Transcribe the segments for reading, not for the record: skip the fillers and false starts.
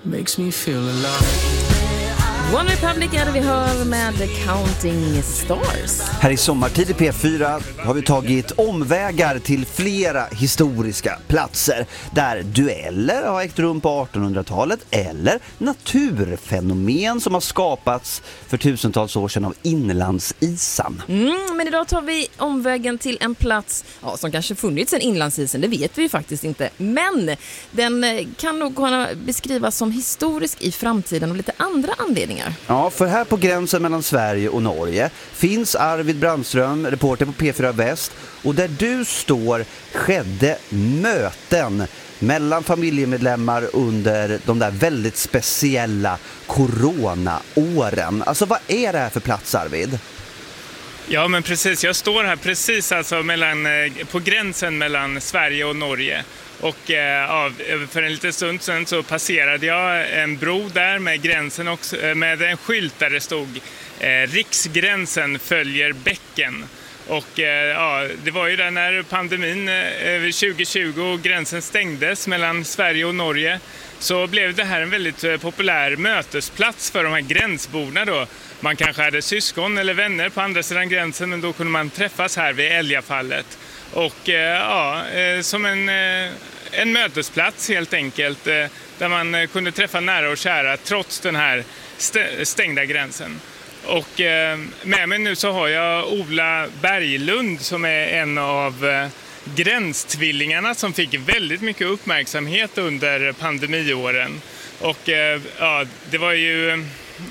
makes me feel alive. One Republic är det vi hör med Counting Stars. Här i Sommartid i P4 har vi tagit omvägar till flera historiska platser där dueller har ägt rum på 1800-talet eller naturfenomen som har skapats för tusentals år sedan av inlandsisan. Men idag tar vi omvägen till en plats som kanske funnits sedan inlandsisen, det vet vi ju faktiskt inte. Men den kan nog kunna beskrivas som historisk i framtiden av lite andra anledningar. Ja, för här på gränsen mellan Sverige och Norge finns Arvid Brandström, reporter på P4 Väst, och där du står skedde möten mellan familjemedlemmar under de där väldigt speciella coronaåren. Alltså vad är det här för plats, Arvid? Ja, men precis. Jag står här precis alltså på gränsen mellan Sverige och Norge. Och för en liten stund sedan så passerade jag en bro där med gränsen också, med en skylt där det stod Riksgränsen följer bäcken. Och det var ju där när pandemin 2020 och gränsen stängdes mellan Sverige och Norge, så blev det här en väldigt populär mötesplats för de här gränsborna då. Man kanske hade syskon eller vänner på andra sidan gränsen, men då kunde man träffas här vid Älgafallet. Och som en mötesplats helt enkelt, där man kunde träffa nära och kära trots den här stängda gränsen. Och med mig nu så har jag Ola Berglund som är en av gränstvillingarna som fick väldigt mycket uppmärksamhet under pandemiåren. Och det var ju...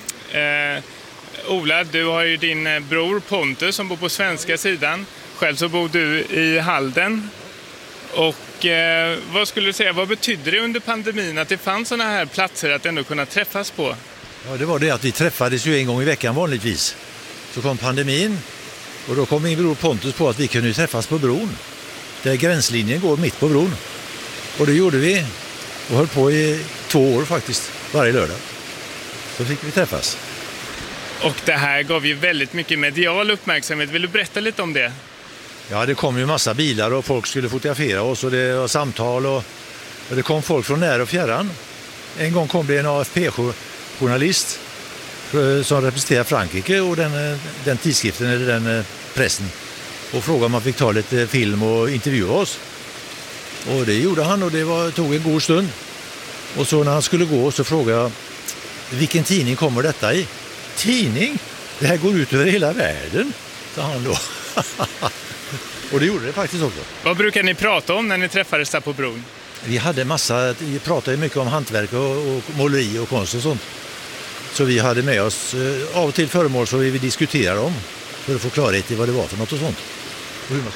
Ola, du har ju din bror Pontus som bor på svenska sidan. Själv så bor du i Halden. Och vad skulle du säga, vad betyder det under pandemin att det fanns sådana här platser att ändå kunna träffas på? Ja, det var det att vi träffades ju en gång i veckan vanligtvis. Så kom pandemin och då kom min bror Pontus på att vi kunde träffas på bron. Där gränslinjen går mitt på bron. Och det gjorde vi och höll på i 2 år faktiskt, varje lördag. Så fick vi träffas. Och det här gav ju väldigt mycket medial uppmärksamhet. Vill du berätta lite om det? Ja, det kom ju massa bilar och folk skulle fotografera oss och det var samtal och det kom folk från när och fjärran. En gång kom det en AFP-journalist som representerar Frankrike och den tidskriften eller den pressen och frågade om man fick ta lite film och intervjua oss. Och det gjorde han och det tog en god stund. Och så när han skulle gå så frågade jag, vilken tidning kommer detta i? Tidning? Det här går ut över hela världen, sa han då. Och det gjorde det faktiskt också. Vad brukar ni prata om när ni träffades där på bron? Vi pratade mycket om hantverk och måleri och konst och sånt. Så vi hade med oss av och till föremål så vi diskuterade om för att få klarhet i vad det var för något och sånt. Och hur man